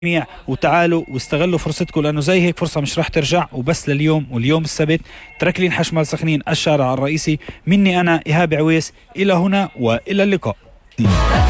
وتعالوا واستغلوا فرصتكم، لأنه زي هيك فرصة مش رح ترجع. وبس لليوم، واليوم السبت، تركلين حشمال سخنين الشارع الرئيسي. مني أنا إيهاب عويس، إلى هنا وإلى اللقاء.